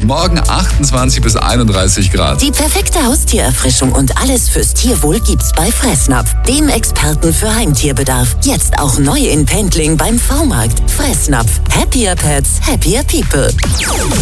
Morgen 28 bis 31 Grad. Die perfekte Haustiererfrischung und alles fürs Tierwohl gibt's bei Fressnapf, dem Experten für Heimtierbedarf. Jetzt auch neu in Pendling beim V-Markt. Fressnapf. Happier Pets, happier people.